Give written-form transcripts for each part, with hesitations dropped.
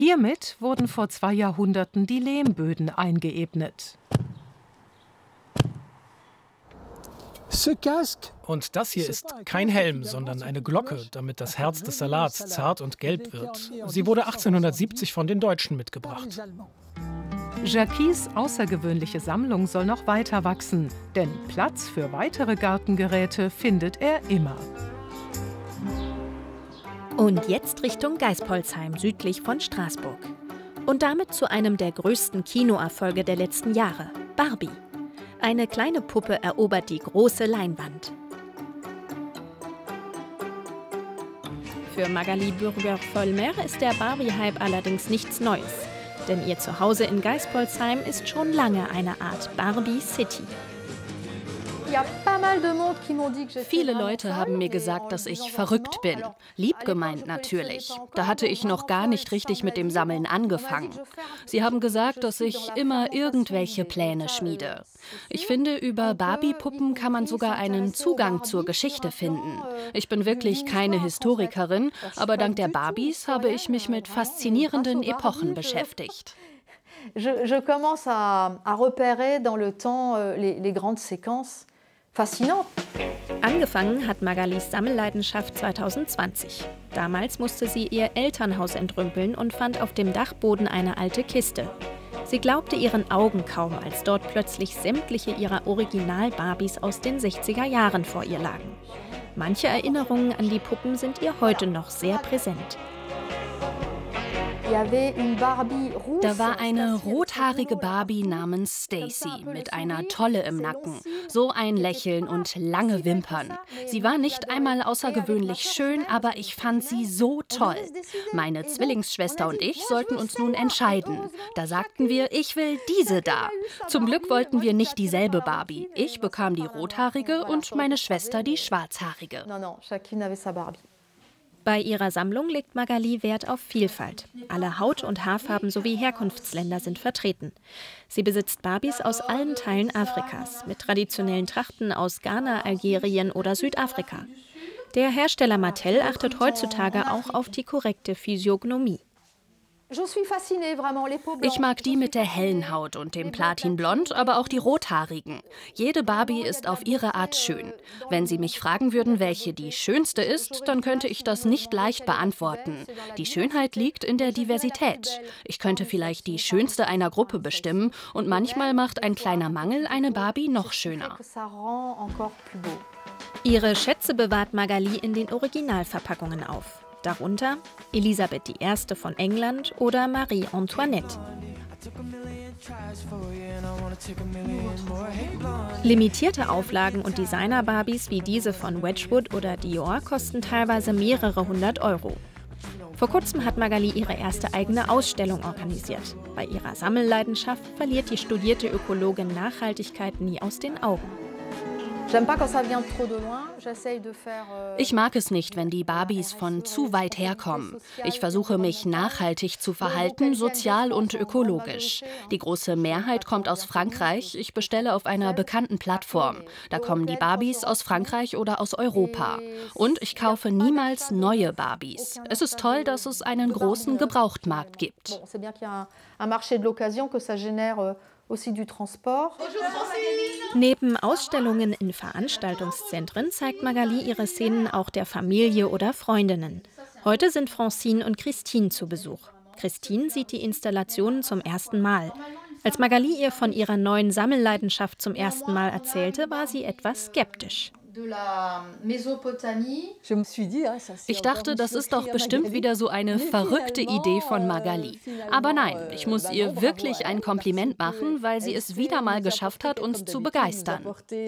Hiermit wurden vor 2 Jahrhunderten die Lehmböden eingeebnet. Und das hier ist kein Helm, sondern eine Glocke, damit das Herz des Salats zart und gelb wird. Sie wurde 1870 von den Deutschen mitgebracht. Jacquies außergewöhnliche Sammlung soll noch weiter wachsen, denn Platz für weitere Gartengeräte findet er immer. Und jetzt Richtung Geispolsheim, südlich von Straßburg. Und damit zu einem der größten Kinoerfolge der letzten Jahre, Barbie. Eine kleine Puppe erobert die große Leinwand. Für Magali Bürger-Vollmer ist der Barbie-Hype allerdings nichts Neues. Denn ihr Zuhause in Geispolsheim ist schon lange eine Art Barbie-City. Viele Leute haben mir gesagt, dass ich verrückt bin. Lieb gemeint natürlich. Da hatte ich noch gar nicht richtig mit dem Sammeln angefangen. Sie haben gesagt, dass ich immer irgendwelche Pläne schmiede. Ich finde, über Barbie-Puppen kann man sogar einen Zugang zur Geschichte finden. Ich bin wirklich keine Historikerin, aber dank der Barbies habe ich mich mit faszinierenden Epochen beschäftigt. Je commence à repérer dans le temps les grandes séquences. Faszinant. Angefangen hat Magalis Sammelleidenschaft 2020. Damals musste sie ihr Elternhaus entrümpeln und fand auf dem Dachboden eine alte Kiste. Sie glaubte ihren Augen kaum, als dort plötzlich sämtliche ihrer Original-Barbies aus den 60er Jahren vor ihr lagen. Manche Erinnerungen an die Puppen sind ihr heute noch sehr präsent. Da war eine rothaarige Barbie namens Stacy mit einer Tolle im Nacken. So ein Lächeln und lange Wimpern. Sie war nicht einmal außergewöhnlich schön, aber ich fand sie so toll. Meine Zwillingsschwester und ich sollten uns nun entscheiden. Da sagten wir, ich will diese da. Zum Glück wollten wir nicht dieselbe Barbie. Ich bekam die rothaarige und meine Schwester die schwarzhaarige. Bei ihrer Sammlung legt Magali Wert auf Vielfalt. Alle Haut- und Haarfarben sowie Herkunftsländer sind vertreten. Sie besitzt Barbies aus allen Teilen Afrikas, mit traditionellen Trachten aus Ghana, Algerien oder Südafrika. Der Hersteller Mattel achtet heutzutage auch auf die korrekte Physiognomie. Ich mag die mit der hellen Haut und dem Platinblond, aber auch die rothaarigen. Jede Barbie ist auf ihre Art schön. Wenn Sie mich fragen würden, welche die schönste ist, dann könnte ich das nicht leicht beantworten. Die Schönheit liegt in der Diversität. Ich könnte vielleicht die schönste einer Gruppe bestimmen und manchmal macht ein kleiner Mangel eine Barbie noch schöner. Ihre Schätze bewahrt Magali in den Originalverpackungen auf. Darunter Elisabeth I. von England oder Marie Antoinette. Limitierte Auflagen und Designer-Barbies wie diese von Wedgwood oder Dior kosten teilweise mehrere hundert Euro. Vor kurzem hat Magali ihre erste eigene Ausstellung organisiert. Bei ihrer Sammelleidenschaft verliert die studierte Ökologin Nachhaltigkeit nie aus den Augen. Ich mag es nicht, wenn die Barbies von zu weit herkommen. Ich versuche, mich nachhaltig zu verhalten, sozial und ökologisch. Die große Mehrheit kommt aus Frankreich. Ich bestelle auf einer bekannten Plattform. Da kommen die Barbies aus Frankreich oder aus Europa. Und ich kaufe niemals neue Barbies. Es ist toll, dass es einen großen Gebrauchtmarkt gibt. Neben Ausstellungen in Veranstaltungszentren zeigt Magali ihre Szenen auch der Familie oder Freundinnen. Heute sind Francine und Christine zu Besuch. Christine sieht die Installationen zum ersten Mal. Als Magali ihr von ihrer neuen Sammelleidenschaft zum ersten Mal erzählte, war sie etwas skeptisch. Ich dachte, das ist doch bestimmt wieder so eine verrückte Idee von Magali. Aber nein, ich muss ihr wirklich ein Kompliment machen, weil sie es wieder mal geschafft hat, uns zu begeistern.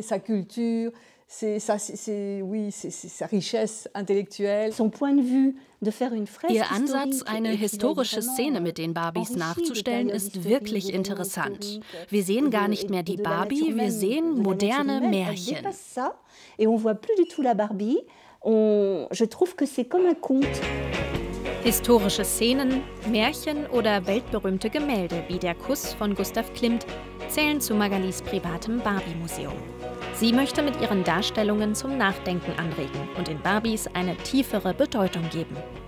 Ihr Ansatz, eine historische Szene mit den Barbies nachzustellen, ist wirklich interessant. Wir sehen gar nicht mehr die Barbie, wir sehen moderne Märchen. Historische Szenen, Märchen oder weltberühmte Gemälde wie der Kuss von Gustav Klimt zählen zu Magalis privatem Barbie-Museum. Sie möchte mit ihren Darstellungen zum Nachdenken anregen und den Barbies eine tiefere Bedeutung geben.